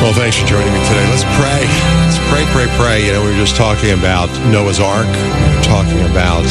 Well, thanks for joining me today. Let's pray. Let's pray. You know, we were just talking about Noah's Ark. We were talking about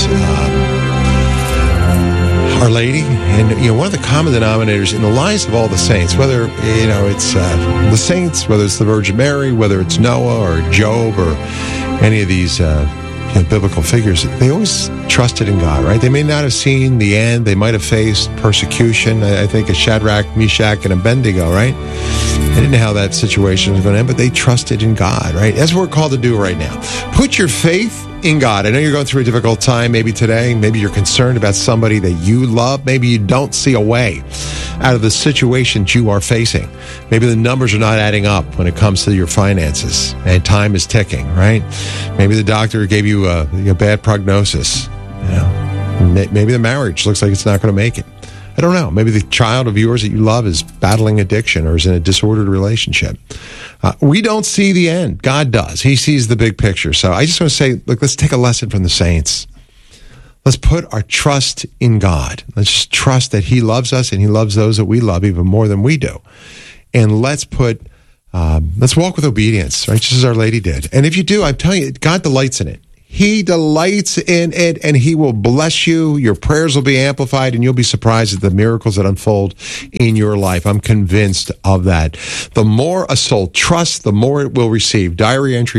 Our Lady. And, you know, one of the common denominators in the lives of all the saints, whether, you know, it's the saints, whether it's the Virgin Mary, whether it's Noah or Job or any of these biblical figures, they always trusted in God, right? They may not have seen the end. They might have faced persecution. I think of Shadrach, Meshach, and Abednego, right? They didn't know how that situation was going to end, but they trusted in God, right? That's what we're called to do right now. Put your faith in God. I know you're going through a difficult time, maybe today. Maybe you're concerned about somebody that you love. Maybe you don't see a way out of the situations you are facing. Maybe the numbers are not adding up when it comes to your finances, and time is ticking, right? Maybe the doctor gave you a bad prognosis. You know, maybe the marriage looks like it's not going to make it. I don't know. Maybe the child of yours that you love is battling addiction or is in a disordered relationship. We don't see the end. God does. He sees the big picture. So I just want to say, look, let's take a lesson from the saints. Let's put our trust in God. Let's just trust that He loves us and He loves those that we love even more than we do. And let's walk with obedience, right? Just as Our Lady did. And if you do, I'm telling you, God delights in it. He delights in it, and He will bless you. Your prayers will be amplified, and you'll be surprised at the miracles that unfold in your life. I'm convinced of that. The more a soul trusts, the more it will receive. Diary entry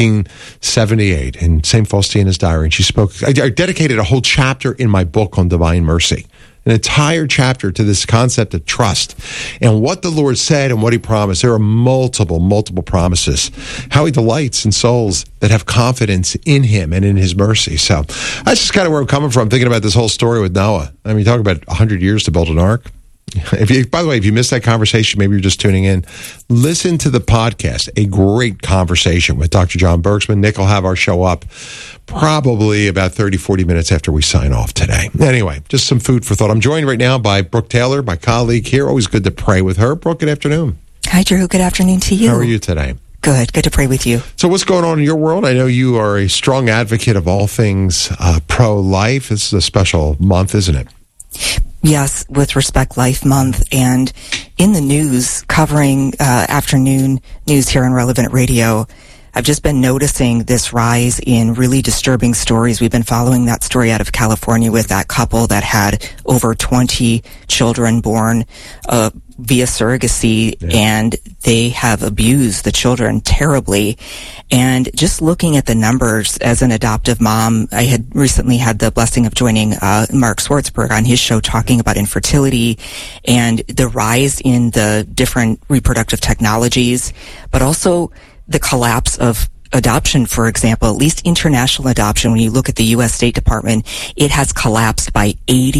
1578 in St. Faustina's diary. And she spoke. I dedicated a whole chapter in my book on divine mercy. An entire chapter to this concept of trust and what the Lord said and what He promised. There are multiple promises. How He delights in souls that have confidence in Him and in His mercy. So that's just kind of where I'm coming from, thinking about this whole story with Noah. I mean, talk about 100 years to build an ark. By the way, if you missed that conversation, maybe you're just tuning in, listen to the podcast, a great conversation with Dr. John Bergsman. Nick will have our show up probably about 30, 40 minutes after we sign off today. Anyway, just some food for thought. I'm joined right now by Brooke Taylor, my colleague here. Always good to pray with her. Brooke, good afternoon. Hi, Drew. Good afternoon to you. How are you today? Good to pray with you. So what's going on in your world? I know you are a strong advocate of all things pro-life. This is a special month, isn't it? Yes, with Respect Life Month, and in the news, covering afternoon news here on Relevant Radio, I've just been noticing this rise in really disturbing stories. We've been following that story out of California with that couple that had over 20 children born via surrogacy, and they have abused the children terribly. And just looking at the numbers as an adoptive mom, I had recently had the blessing of joining Mark Swartzberg on his show talking about infertility and the rise in the different reproductive technologies, but also the collapse of adoption, for example, at least international adoption. When you look at the U.S. State Department, it has collapsed by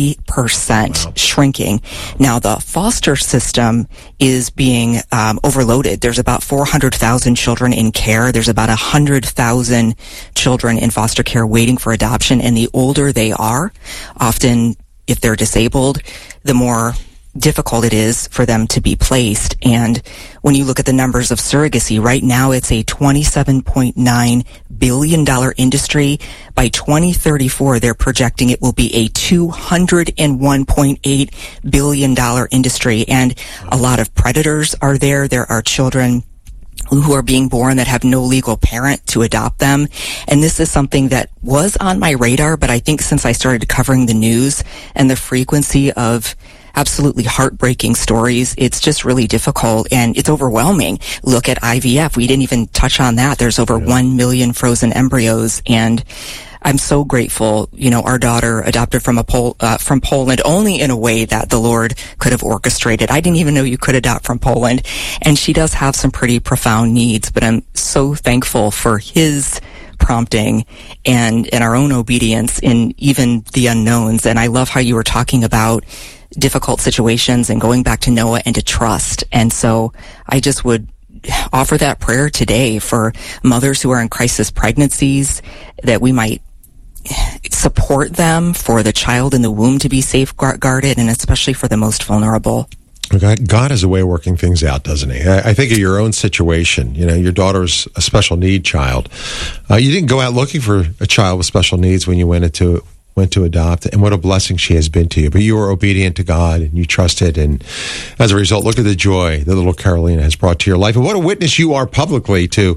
80%, wow. Shrinking. Now, the foster system is being overloaded. There's about 400,000 children in care. There's about 100,000 children in foster care waiting for adoption. And the older they are, often if they're disabled, the more difficult it is for them to be placed. And when you look at the numbers of surrogacy, right now it's a $27.9 billion industry. By 2034, they're projecting it will be a $201.8 billion industry. And a lot of predators are there. There are children who are being born that have no legal parent to adopt them. And this is something that was on my radar, but I think since I started covering the news and the frequency of absolutely heartbreaking stories, it's just really difficult and it's overwhelming. Look at IVF. We didn't even touch on that. There's over 1 million frozen embryos, and I'm so grateful. You know, our daughter adopted from Poland only in a way that the Lord could have orchestrated. I didn't even know you could adopt from Poland, and she does have some pretty profound needs, but I'm so thankful for His prompting and our own obedience in even the unknowns. And I love how you were talking about difficult situations and going back to Noah and to trust. And so I just would offer that prayer today for mothers who are in crisis pregnancies, that we might support them, for the child in the womb to be safeguarded, and especially for the most vulnerable. God has a way of working things out, doesn't He? I think of your own situation. You know, your daughter's a special need child. You didn't go out looking for a child with special needs when you went into went to adopt, and what a blessing she has been to you. But you were obedient to God, and you trusted, and as a result, look at the joy that little Carolina has brought to your life, and what a witness you are publicly to,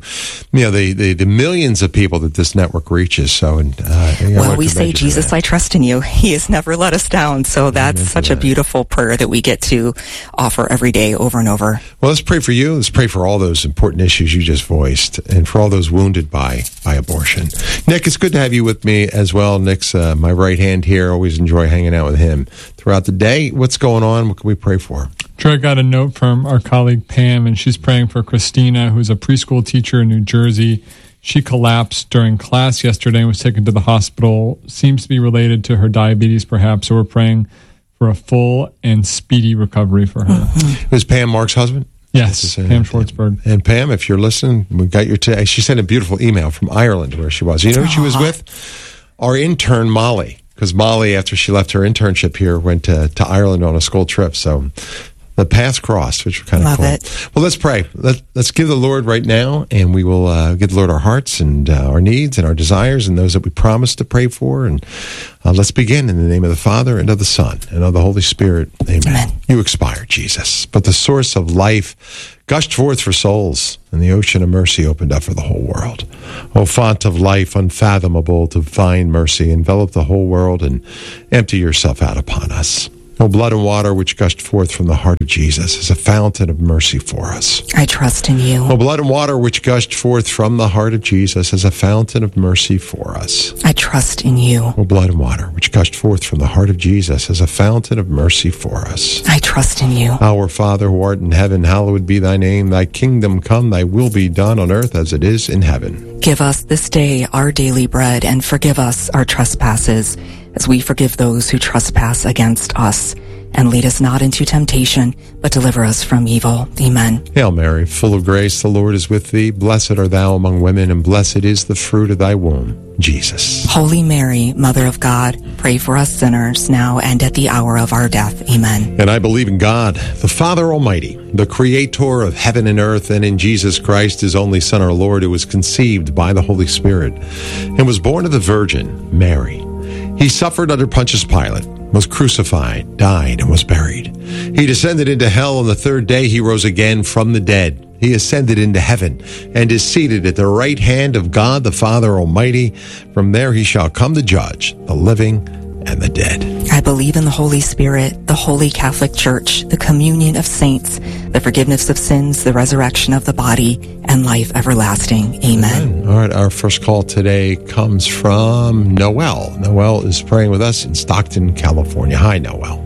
the millions of people that this network reaches. So, well, we say, Jesus, I trust in you. He has never let us down. So that's such a beautiful prayer that we get to offer every day, over and over. Well, let's pray for you. Let's pray for all those important issues you just voiced, and for all those wounded by abortion. Nick, it's good to have you with me as well. Nick's my right hand here. Always enjoy hanging out with him throughout the day. What's going on? What can we pray for? Troy got a note from our colleague Pam, and she's praying for Christina, who's a preschool teacher in New Jersey. She collapsed during class yesterday and was taken to the hospital. Seems to be related to her diabetes, perhaps. So we're praying for a full and speedy recovery for her. Mm-hmm. Was Pam Mark's husband? Yes, Pam Schwartzberg. And Pam, if you're listening, we got your today. She sent a beautiful email from Ireland where she was. You know who she was with? Our intern, Molly. Because Molly, after she left her internship here, went to Ireland on a school trip. So the paths crossed, which was kind of cool. Love it. Well, let's pray. Let's give the Lord right now, and we will give the Lord our hearts and our needs and our desires and those that we promised to pray for. And let's begin in the name of the Father, and of the Son, and of the Holy Spirit. Amen. You expired, Jesus, but the source of life gushed forth for souls, and the ocean of mercy opened up for the whole world. O font of life, unfathomable, divine mercy, envelop the whole world and empty yourself out upon us. O blood and water which gushed forth from the heart of Jesus as a fountain of mercy for us. I trust in you. O blood and water which gushed forth from the heart of Jesus as a fountain of mercy for us. I trust in you. O blood and water which gushed forth from the heart of Jesus as a fountain of mercy for us. I trust in you. Our Father who art in heaven, hallowed be thy name. Thy kingdom come, thy will be done on earth as it is in heaven. Give us this day our daily bread, and forgive us our trespasses, as we forgive those who trespass against us. And lead us not into temptation, but deliver us from evil. Amen. Hail Mary, full of grace, the Lord is with thee. Blessed art thou among women, and blessed is the fruit of thy womb, Jesus. Holy Mary, Mother of God, pray for us sinners, now and at the hour of our death. Amen. And I believe in God, the Father Almighty, the Creator of heaven and earth, and in Jesus Christ, his only Son, our Lord, who was conceived by the Holy Spirit, and was born of the Virgin Mary. He suffered under Pontius Pilate, was crucified, died, and was buried. He descended into hell. On the third day he rose again from the dead. He ascended into heaven and is seated at the right hand of God the Father Almighty. From there he shall come to judge the living and the dead. I believe in the Holy Spirit, the Holy Catholic Church, the communion of saints, the forgiveness of sins, the resurrection of the body, and life everlasting. Amen. All right, our first call today comes from Noel. Noel is praying with us in Stockton, California. Hi, Noel.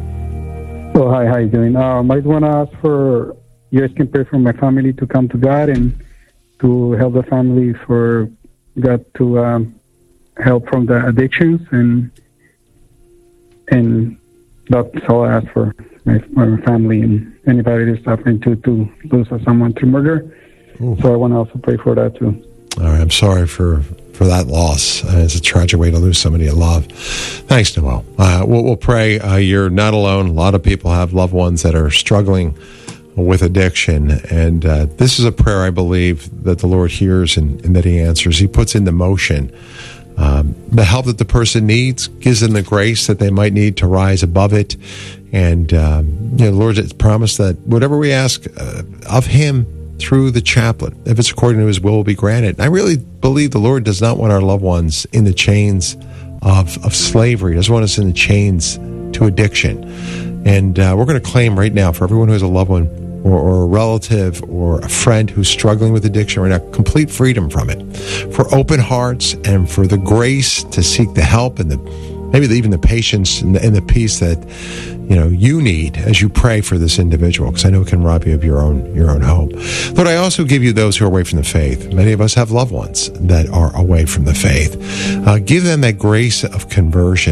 Oh, hi, how you doing? I just want to ask for, you guys can pray for my family to come to God and to help the family for God to help from the addictions, and that's all I ask for my family and anybody that's suffering to lose someone through murder. Ooh. So I want to also pray for that too. All right, I'm sorry for that loss. It's a tragic way to lose somebody you love. Thanks, Noel. We'll pray. You're not alone. A lot of people have loved ones that are struggling with addiction, and this is a prayer I believe that the Lord hears and that he answers. He puts into motion the help that the person needs, gives them the grace that they might need to rise above it. And the Lord has promised that whatever we ask of him through the chaplain, if it's according to his will be granted. And I really believe the Lord does not want our loved ones in the chains of slavery. He doesn't want us in the chains to addiction. And we're going to claim right now for everyone who has a loved one or a relative or a friend who's struggling with addiction right now, complete freedom from it, for open hearts and for the grace to seek the help and maybe even the patience and the peace that you need as you pray for this individual, because I know it can rob you of your own hope. Lord, I also give you those who are away from the faith. Many of us have loved ones that are away from the faith. Give them that grace of conversion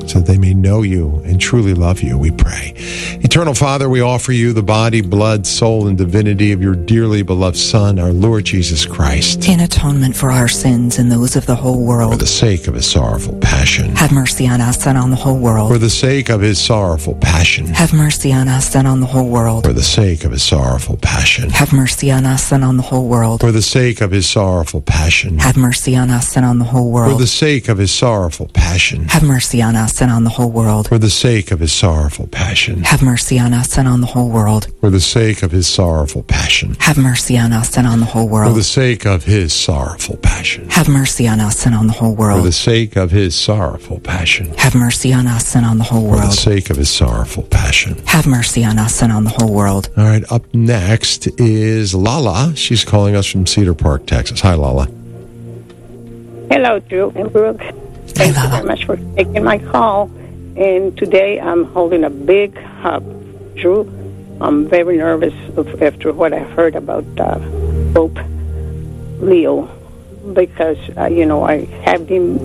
so that they may know you and truly love you, we pray. Eternal Father, we offer you the body, blood, soul, and divinity of your dearly beloved Son, our Lord Jesus Christ. In atonement for our sins and those of the whole For world, the sake of his sorrowful passion. have mercy on us and on the whole world. For the sake of his sorrowful passion. Have mercy on us and on the whole world. For the sake of his sorrowful passion. Have mercy on us and on the whole world. For the sake of his sorrowful passion. Have mercy on us and on the whole For world. the sake of his sorrowful passion. Have mercy on us and on the whole world. For the sake of his sorrowful passion. Have mercy on us and on the whole world. For the sake of his sorrowful passion. Have mercy on us and on the whole For world. the sake of his sorrowful passion. Have mercy on us and on the whole For the world. sake of his sorrowful passion. Have mercy on us and on the whole For the world. sake of his sorrowful passion. Have mercy on us and on the whole world. All right, up next is Lala. She's calling us from Cedar Park, Texas. Hi, Lala. Hello, Drew and Brooke. Thank you very much for taking my call. And today I'm holding a big hug. Drew, I'm very nervous after what I heard about Pope Leo because, I have been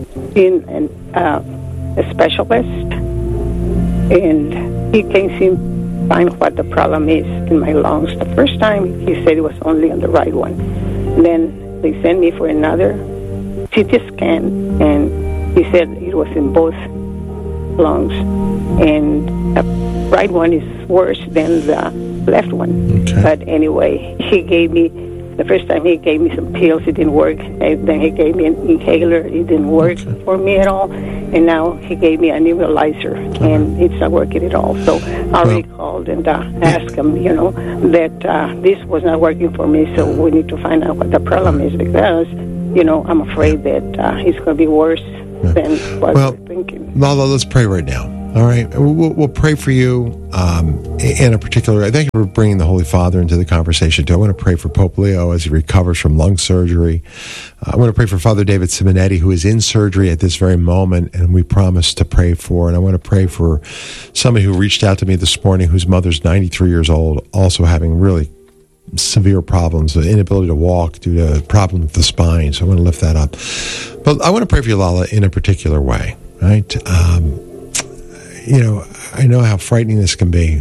a specialist and he can't seem to find what the problem is in my lungs. The first time he said it was only on the right one. And then they sent me for another CT scan and he said it was in both lungs, and the right one is worse than the left one. Okay. But anyway, the first time he gave me some pills, it didn't work. And then he gave me an inhaler, it didn't work for me at all. And now he gave me a nebulizer, and it's not working at all. So I already called and asked him, that this was not working for me, so we need to find out what the problem is because, I'm afraid that it's going to be worse than what we're thinking. Lala, let's pray right now. All right, we'll pray for you in a particular. I thank you for bringing the Holy Father into the conversation too. I want to pray for Pope Leo as he recovers from lung surgery. I want to pray for Father David Simonetti, who is in surgery at this very moment, and we promise to pray for. And I want to pray for somebody who reached out to me this morning, whose mother's 93 years old, also having really severe problems, the inability to walk due to a problem with the spine. So I want to lift that up. But I want to pray for you, Lala, in a particular way, right? I know how frightening this can be.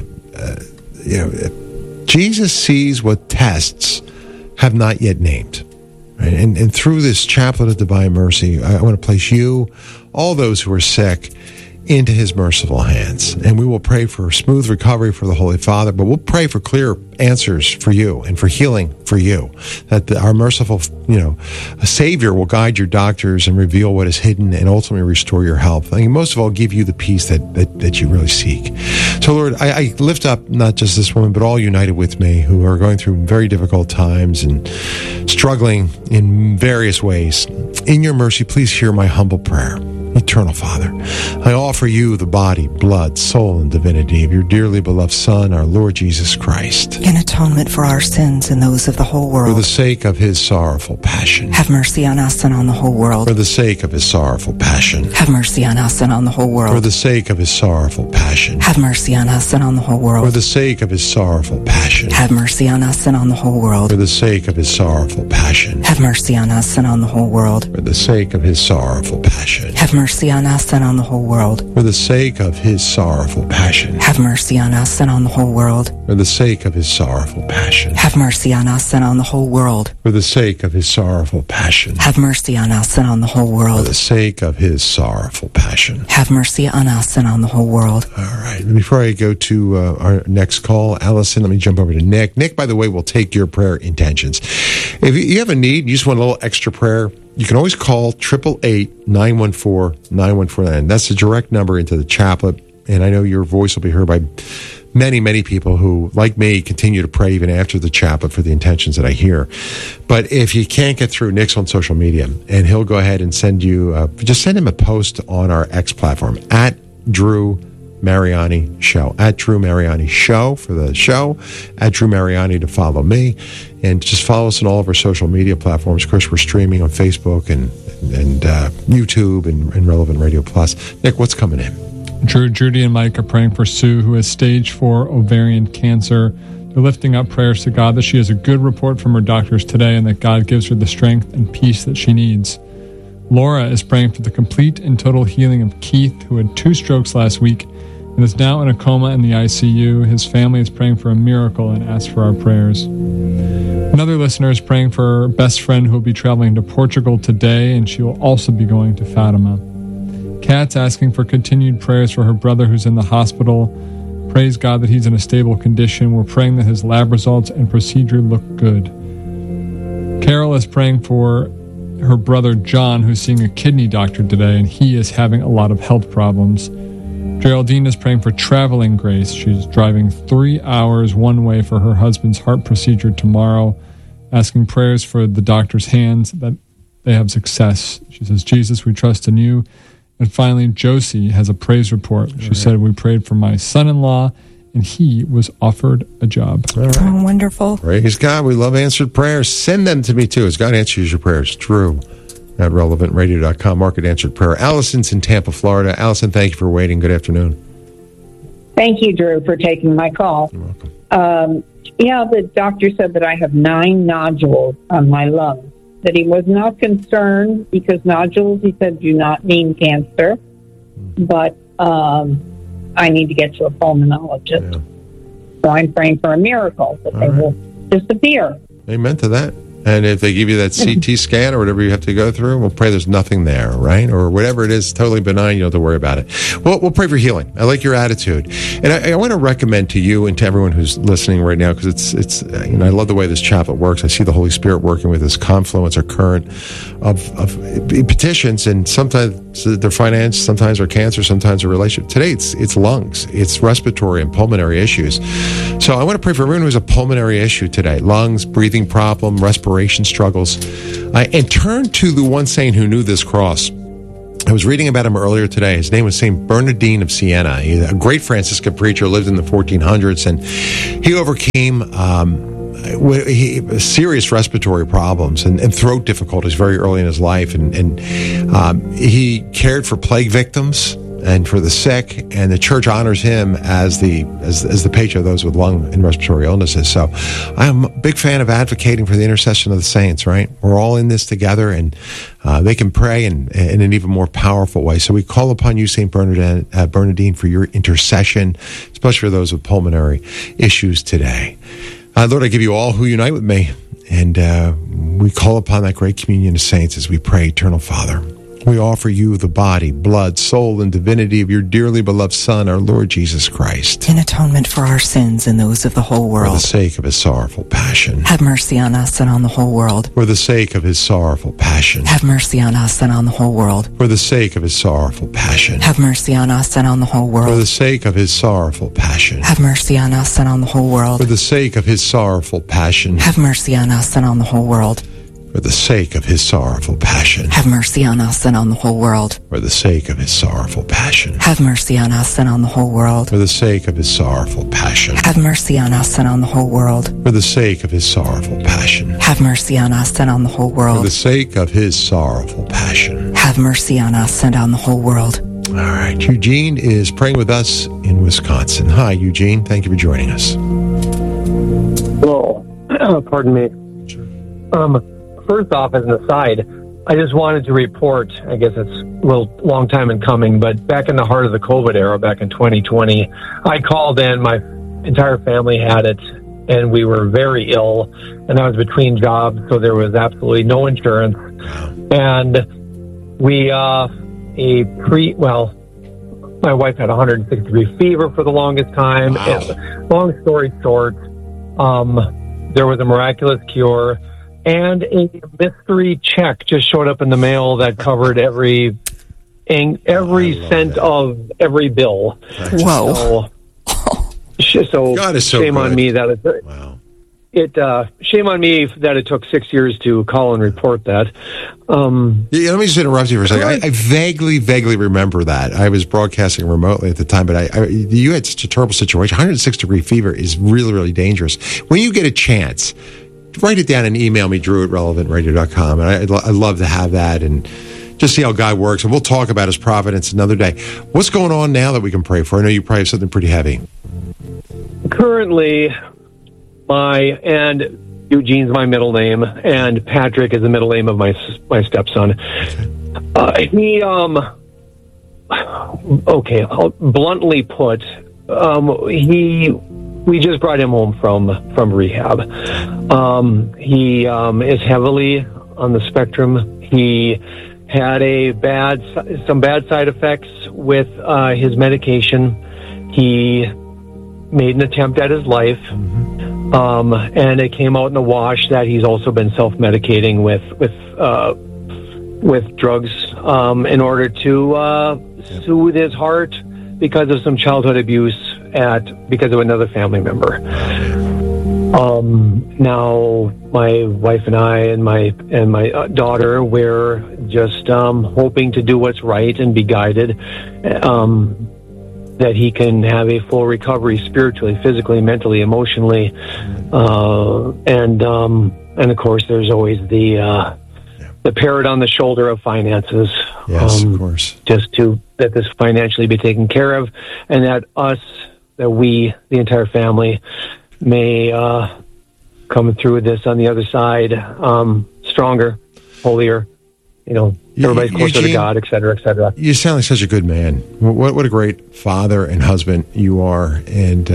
Jesus sees what tests have not yet named. Right? And through this chaplet of divine mercy, I want to place you, all those who are sick, into his merciful hands. And we will pray for smooth recovery for the Holy Father, but we'll pray for clear answers for you and for healing for you. That our merciful, Savior will guide your doctors and reveal what is hidden and ultimately restore your health. I mean, most of all, give you the peace that you really seek. So, Lord, I lift up not just this woman, but all united with me who are going through very difficult times and struggling in various ways. In your mercy, please hear my humble prayer. Eternal Father, I offer you the body, blood, soul, and divinity of your dearly beloved Son, our Lord Jesus Christ. In atonement for our sins and those of the whole For the world, sake of his sorrowful passion. have mercy on us and on the whole world. For the sake of his sorrowful passion. Have mercy on us and on the whole For world. the sake of his sorrowful passion. Have mercy on us and on the whole For world. the sake of his sorrowful passion. Have mercy on us and on the whole world. For the sake of his sorrowful passion. Have mercy on us and on the whole world. For the sake of his sorrowful passion. Have mercy on us and on the whole world. For the sake of his sorrowful passion. Have mercy on us and on the whole world. For the sake of his sorrowful passion. Have mercy on us and on the whole world. For the sake of his sorrowful passion. Have mercy on us and on the whole For world. the sake of his sorrowful passion. Have mercy on us and on the whole world. All right. Before I go to our next call, Allison, let me jump over to Nick. Nick, by the way, will take your prayer intentions. If you have a need, you just want a little extra prayer, you can always call 888-914-9149. That's the direct number into the chaplet. And I know your voice will be heard by many, many people who, like me, continue to pray even after the chaplet for the intentions that I hear. But if you can't get through, Nick's on social media, and he'll go ahead and send you, just send him a post on our X platform, at Drew Mariani Show, at Drew Mariani Show for the show, at Drew Mariani to follow me, and just follow us on all of our social media platforms. Of course, we're streaming on Facebook and YouTube and Relevant Radio Plus. Nick, what's coming in? Drew, Judy, and Mike are praying for Sue, who has stage 4 ovarian cancer. They're lifting up prayers to God that she has a good report from her doctors today and that God gives her the strength and peace that she needs. Laura is praying for the complete and total healing of Keith, who had 2 strokes last week and is now in a coma in the ICU. His family is praying for a miracle and asks for our prayers. Another listener is praying for her best friend who will be traveling to Portugal today, and she will also be going to Fatima. Kat's asking for continued prayers for her brother who's in the hospital. Praise God that he's in a stable condition. We're praying that his lab results and procedure look good. Carol is praying for her brother John, who's seeing a kidney doctor today, and he is having a lot of health problems. Geraldine is praying for traveling grace. She's driving 3 hours one way for her husband's heart procedure tomorrow, asking prayers for the doctor's hands that they have success. She says, Jesus, we trust in you. And finally, Josie has a praise report. She said, we prayed for my son-in-law, and he was offered a job. All right. Oh, wonderful. Praise God. We love answered prayers. Send them to me, too, as God answers your prayers. Drew at relevantradio.com. Market Answered Prayer. Allison's in Tampa, Florida. Allison, thank you for waiting. Good afternoon. Thank you, Drew, for taking my call. You're welcome. The doctor said that I have 9 nodules on my lungs. That he was not concerned because nodules, he said, do not mean cancer. But I need to get to a pulmonologist. Yeah. So I'm praying for a miracle that they will disappear. Amen to that. And if they give you that CT scan or whatever you have to go through, we'll pray there's nothing there, right? Or whatever it is, totally benign, you don't have to worry about it. Well, we'll pray for healing. I like your attitude. And I want to recommend to you and to everyone who's listening right now, because it's I love the way this chaplet works. I see the Holy Spirit working with this confluence or current of petitions, and sometimes they're finance, sometimes they're cancer, sometimes they're relationship. Today, it's lungs, it's respiratory and pulmonary issues. So I want to pray for everyone who has a pulmonary issue today, lungs, breathing problem, respiration struggles, and turn to the one saint who knew this cross. I was reading about him earlier today. His name was Saint Bernardine of Siena. He's a great Franciscan preacher, lived in the 1400s, and he overcame serious respiratory problems and throat difficulties very early in his life, and he cared for plague victims and for the sick, and the church honors him as the patron of those with lung and respiratory illnesses. So I'm a big fan of advocating for the intercession of the saints, right? We're all in this together, and they can pray in an even more powerful way. So we call upon you, St. Bernardine, for your intercession, especially for those with pulmonary issues today. Lord, I give you all who unite with me, and we call upon that great communion of saints as we pray, Eternal Father. We offer you the body, blood, soul, and divinity of your dearly beloved Son, our Lord Jesus Christ. In atonement for our sins and those of the whole world. For the sake of his sorrowful passion. Have mercy on us and on the whole world. For the sake of his sorrowful passion. Have mercy on us and on the whole world. For the sake of his sorrowful passion. Have mercy on us and on the whole world. For the sake of his sorrowful passion. Have mercy on us and on the whole world. For the sake of his sorrowful passion. Have mercy on us and on the whole world. For the sake of his sorrowful passion. Have mercy on us and on the whole world. For the sake of his sorrowful passion. Have mercy on us and on the whole world. For the sake of his sorrowful passion. Have mercy on us and on the whole world. For the sake of his sorrowful passion. Have mercy on us and on the whole world. For the sake of his sorrowful passion. Have mercy on us and on the whole world. All right. Eugene is praying with us in Wisconsin. Hi, Eugene. Thank you for joining us. Hello. Pardon me. First off, as an aside, I just wanted to report, I guess it's a long time in coming, but back in the heart of the COVID era, back in 2020, I called in, my entire family had it, and we were very ill, and I was between jobs, so there was absolutely no insurance. And we, my wife had 106-degree fever for the longest time. Wow. And long story short, there was a miraculous cure. And a mystery check just showed up in the mail that covered every cent of every bill. Whoa. So God is so shame good. on me that shame on me that it took 6 years to call and report that. Let me just interrupt you for a second. I vaguely remember that. I was broadcasting remotely at the time, but you had such a terrible situation. 106-degree fever is really, really dangerous. When you get a chance, write it down and email me, Drew at relevantradio.com. And I'd love to have that and just see how God works. And we'll talk about his providence another day. What's going on now that we can pray for? I know you probably have something pretty heavy. Currently, Eugene's my middle name, and Patrick is the middle name of my stepson. Okay, bluntly put, we just brought him home from rehab. He is heavily on the spectrum. He had some bad side effects with his medication. He made an attempt at his life, and it came out in the wash that he's also been self-medicating with drugs in order to soothe his heart because of some childhood abuse because of another family member. Now my wife and I and my daughter, we're just hoping to do what's right and be guided, that he can have a full recovery spiritually, physically, mentally, emotionally, and of course there's always the parrot on the shoulder of finances. Yes, of course. Just that this financially be taken care of, and that we, the entire family, may come through this on the other side stronger, holier, everybody's closer to God, et cetera, et cetera. You sound like such a good man. What a great father and husband you are. And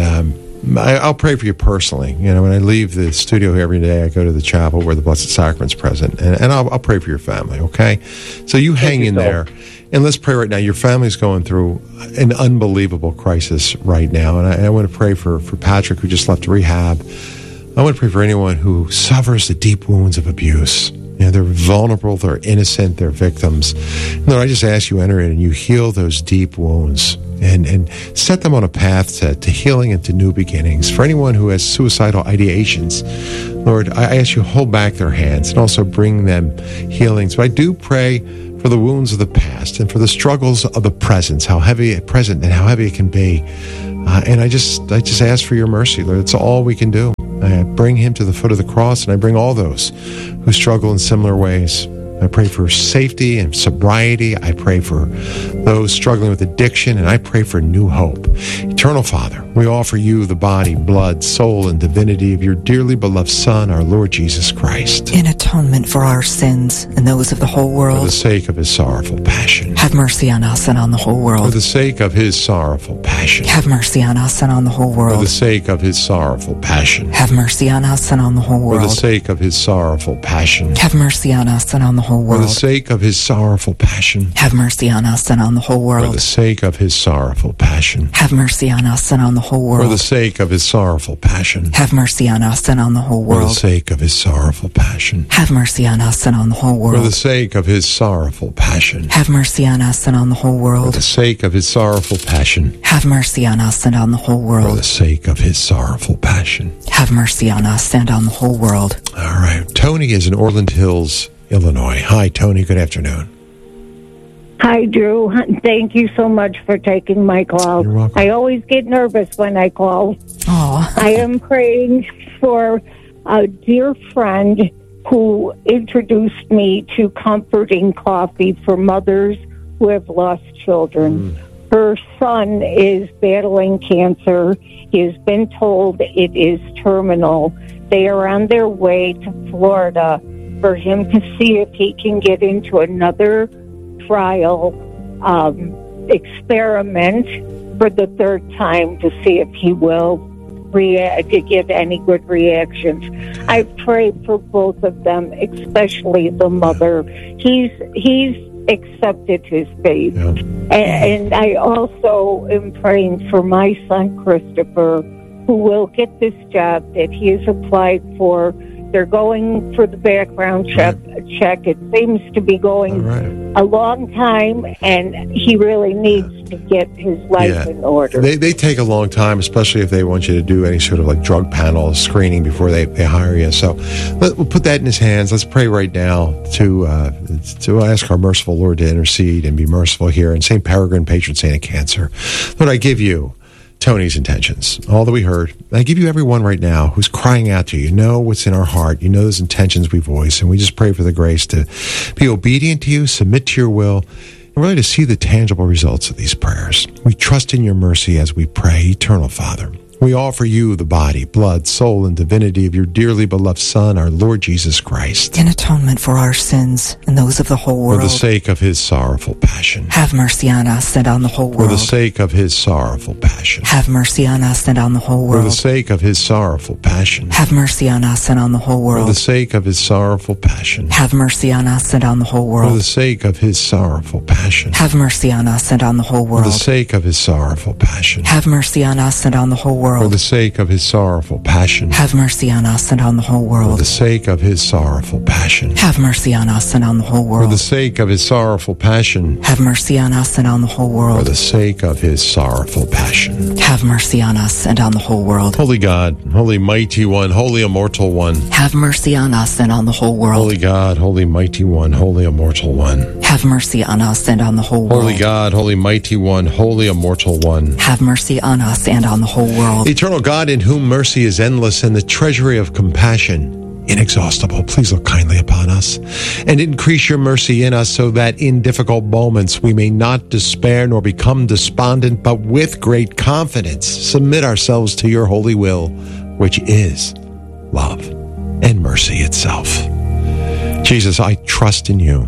I'll pray for you personally. When I leave the studio here every day, I go to the chapel where the Blessed Sacrament's present, and I'll pray for your family, okay? So you hang in there, and let's pray right now. Your family's going through an unbelievable crisis right now, and I want to pray for Patrick, who just left rehab. I want to pray for anyone who suffers the deep wounds of abuse. They're vulnerable, they're innocent, they're victims. Lord, I just ask you enter in and you heal those deep wounds and set them on a path to healing and to new beginnings. For anyone who has suicidal ideations, Lord, I ask you hold back their hands and also bring them healings. But I do pray for the wounds of the past and for the struggles of the present, how heavy it can be. And I just ask for your mercy, Lord. It's all we can do. I bring him to the foot of the cross, and I bring all those who struggle in similar ways. I pray for safety and sobriety. I pray for those struggling with addiction, and I pray for new hope. Eternal Father, we offer you the body, blood, soul, and divinity of your dearly beloved Son, our Lord Jesus Christ. In atonement for our sins and those of the whole world. For the sake of his sorrowful passion. Have mercy on us and on the whole world. For the sake of his sorrowful passion. Have mercy on us and on the whole world. For the sake of his sorrowful passion. Have mercy on us and on the whole world. For the sake of his sorrowful passion. Have mercy on us and on the whole world. For the sake of his sorrowful passion. Have mercy on us and on the whole world. For the sake of his sorrowful passion. Have mercy on us and on the whole world. For the sake of his sorrowful passion. Have mercy on us and on the whole world. For the sake of his sorrowful passion. Have mercy on us and on the whole world. For the sake of his sorrowful passion. Have mercy on us and on the whole world. For the sake of his sorrowful passion. Have mercy on us and on the whole world. For the sake of his sorrowful passion. Have mercy on us and on the whole world. All right. Tony is in Orland Hills, Illinois. Hi, Tony. Good afternoon. Hi, Drew. Thank you so much for taking my call. You're welcome. I always get nervous when I call. Oh. I am praying for a dear friend who introduced me to Comforting Coffee for mothers who have lost children. Her son is battling cancer. He has been told it is terminal. They are on their way to Florida for him to see if he can get into another trial experiment for the third time to see if he will give any good reactions. I prayed for both of them, especially the mother. He's accepted his faith. Yeah. And I also am praying for my son, Christopher, who will get this job that he has applied for. They're going for the background check. It seems to be going a long time, and he really needs to get his life in order. They take a long time, especially if they want you to do any sort of like drug panel screening before they hire you. So we'll put that in his hands. Let's pray right now to ask our merciful Lord to intercede and be merciful here. And St. Peregrine, patron saint of cancer, Lord, I give you Tony's intentions, all that we heard. I give you everyone right now who's crying out to you. You know what's in our heart. You know those intentions we voice. And we just pray for the grace to be obedient to you, submit to your will, and really to see the tangible results of these prayers. We trust in your mercy as we pray. Eternal Father, We offer you the body, blood, soul, and divinity of your dearly beloved Son, our Lord Jesus Christ. In atonement for our sins and those of the whole world. For the sake of his sorrowful passion. Have mercy on us and on the whole world. For the sake of his sorrowful passion. Have mercy on us and on the whole world. For the sake of his sorrowful passion. Have mercy on us and on the whole world. For the sake of his sorrowful passion. Have mercy on us and on the whole world. For the sake of his sorrowful passion. Have mercy on us and on the whole world. For the sake of his sorrowful passion. Have mercy on us and on the whole world. For the sake of his sorrowful passion. Have mercy on us and on the whole world. For the sake of his sorrowful passion. Have mercy on us and on the whole world. For the sake of his sorrowful passion. Have mercy on us and on the whole world. For the sake of his sorrowful passion. Have mercy on us and on the whole world. Holy God, holy mighty one, holy immortal one. Have mercy on us and on the whole world. Holy God, holy mighty one, holy immortal one. Have mercy on us and on the whole world. Holy God, holy mighty one, holy immortal one. Have mercy on us and on the whole world. Eternal God, in whom mercy is endless and the treasury of compassion inexhaustible, please look kindly upon us and increase your mercy in us so that in difficult moments we may not despair nor become despondent, but with great confidence submit ourselves to your holy will, which is love and mercy itself. Jesus, I trust in you.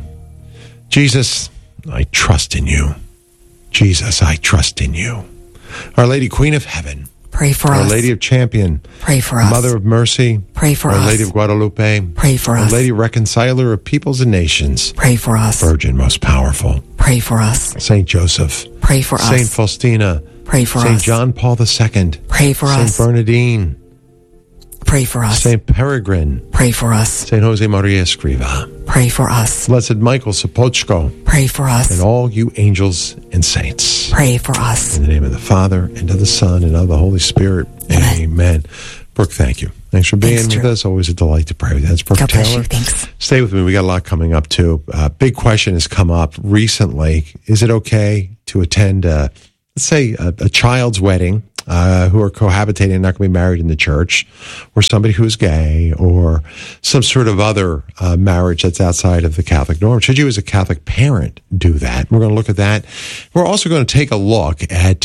Jesus, I trust in you. Jesus, I trust in you. Our Lady, Queen of Heaven, pray for Our us. Lady of Champion, pray for us. Mother of Mercy, pray for Our us. Lady of Guadalupe, pray for Our us. Lady Reconciler of Peoples and Nations, Pray for us. Virgin most powerful, Pray for us. Saint Joseph, Pray for Saint us. Faustina, Pray for Saint us. John Paul II, Pray for Saint us. Bernardine, Pray for us. Saint Peregrine, Pray for us. Saint Jose Maria Escriva, Pray for us. Blessed Michael Sapochko, Pray for us. and all you angels and saints. Pray for us. In the name of the Father, and of the Son, and of the Holy Spirit. Amen. Brooke, thank you. Thanks for being with us. Always a delight to pray with you. That's Brooke God bless Taylor. you. Thanks. Stay with me. We got a lot coming up, too. Big question has come up recently. Is it okay to attend, let's say, a child's wedding, who are cohabitating and not going to be married in the church, or somebody who's gay, or some sort of other marriage that's outside of the Catholic norm? Should you, as a Catholic parent, do that? We're going to look at that. We're also going to take a look at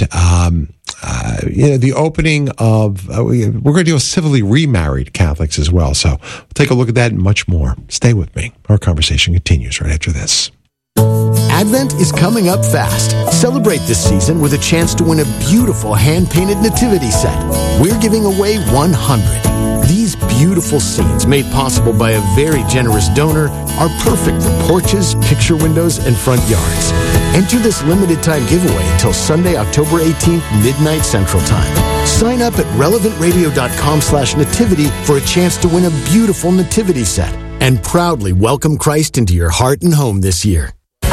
the opening of, we're going to deal with civilly remarried Catholics as well. So we'll take a look at that and much more. Stay with me. Our conversation continues right after this. Advent is coming up fast. Celebrate this season with a chance to win a beautiful hand-painted nativity set. We're giving away 100. These beautiful scenes, made possible by a very generous donor, are perfect for porches, picture windows, and front yards. Enter this limited-time giveaway until Sunday, October 18th, midnight Central Time. Sign up at relevantradio.com/nativity for a chance to win a beautiful nativity set and proudly welcome Christ into your heart and home this year.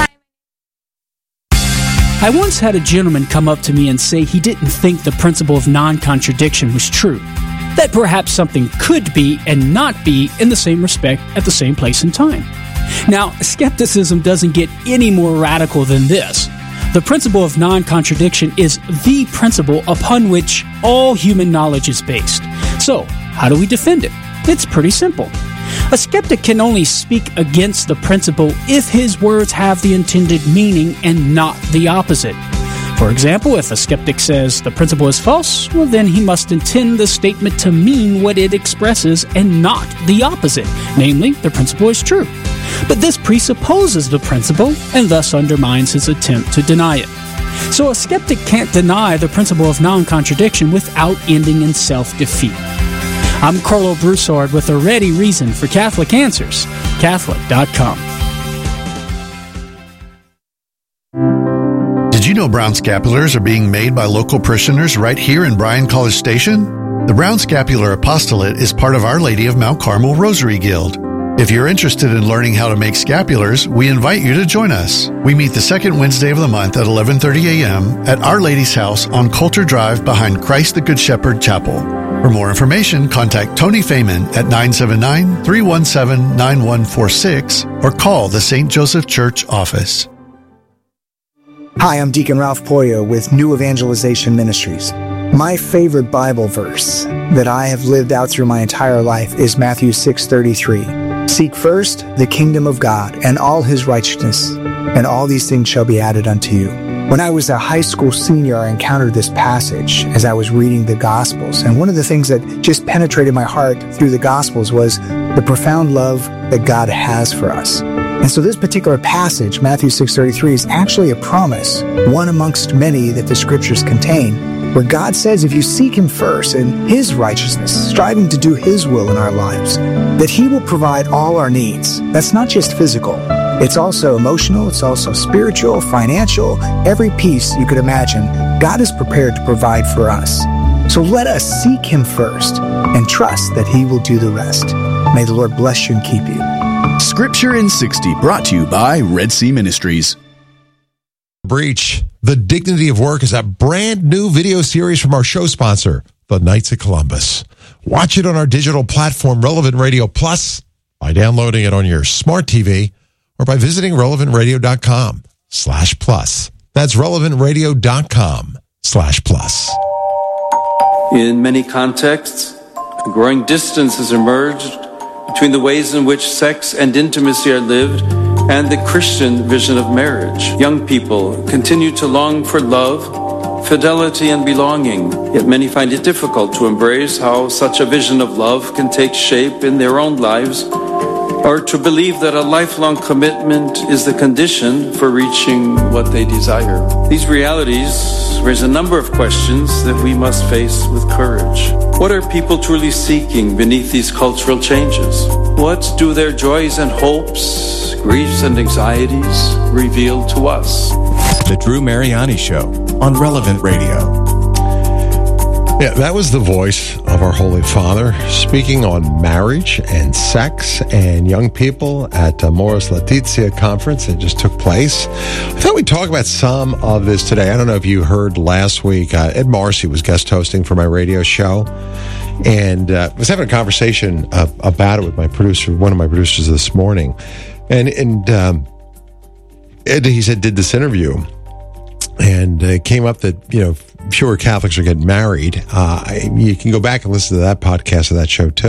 I once had a gentleman come up to me and say he didn't think the principle of non-contradiction was true. That perhaps something could be and not be in the same respect at the same place and time. Now, skepticism doesn't get any more radical than this. The principle of non-contradiction is the principle upon which all human knowledge is based. So, how do we defend it? It's pretty simple. A skeptic can only speak against the principle if his words have the intended meaning and not the opposite. For example, if a skeptic says the principle is false, well, then he must intend the statement to mean what it expresses and not the opposite, namely, the principle is true. But this presupposes the principle and thus undermines his attempt to deny it. So a skeptic can't deny the principle of non-contradiction without ending in self-defeat. I'm Carlo Broussard with a ready reason for Catholic Answers, Catholic.com. Did you know brown scapulars are being made by local parishioners right here in Bryan College Station? The Brown Scapular Apostolate is part of Our Lady of Mount Carmel Rosary Guild. If you're interested in learning how to make scapulars, we invite you to join us. We meet the second Wednesday of the month at 11:30 a.m. at Our Lady's house on Coulter Drive behind Christ the Good Shepherd Chapel. For more information, contact Tony Feynman at 979-317-9146 or call the St. Joseph Church office. Hi, I'm Deacon Ralph Poyo with New Evangelization Ministries. My favorite Bible verse that I have lived out through my entire life is Matthew 6:33. Seek first the kingdom of God and all his righteousness, and all these things shall be added unto you. When I was a high school senior, I encountered this passage as I was reading the Gospels. And one of the things that just penetrated my heart through the Gospels was the profound love that God has for us. And so this particular passage, Matthew 6:33, is actually a promise, one amongst many that the scriptures contain, where God says if you seek him first and his righteousness, striving to do his will in our lives, that he will provide all our needs. That's not just physical. It's also emotional, it's also spiritual, financial, every piece you could imagine, God is prepared to provide for us. So let us seek him first and trust that he will do the rest. May the Lord bless you and keep you. Scripture in 60, brought to you by Red Sea Ministries. Breach. The Dignity of Work is a brand new video series from our show sponsor, the Knights of Columbus. Watch it on our digital platform, Relevant Radio Plus, by downloading it on your smart TV or by visiting relevantradio.com/plus. That's relevantradio.com/plus. In many contexts, a growing distance has emerged between the ways in which sex and intimacy are lived and the Christian vision of marriage. Young people continue to long for love, fidelity, and belonging, yet many find it difficult to embrace how such a vision of love can take shape in their own lives, or to believe that a lifelong commitment is the condition for reaching what they desire. These realities raise a number of questions that we must face with courage. What are people truly seeking beneath these cultural changes? What do their joys and hopes, griefs and anxieties reveal to us? The Drew Mariani Show on Relevant Radio. Yeah, that was the voice of our Holy Father speaking on marriage and sex and young people at Amoris Laetitia conference that just took place. I thought we'd talk about some of this today. I don't know if you heard last week, Ed Marcy was guest hosting for my radio show, and was having a conversation about it with my producer, one of my producers this morning. And Ed, he said, did this interview, and it came up that, fewer Catholics are getting married. You can go back and listen to that podcast of that show too.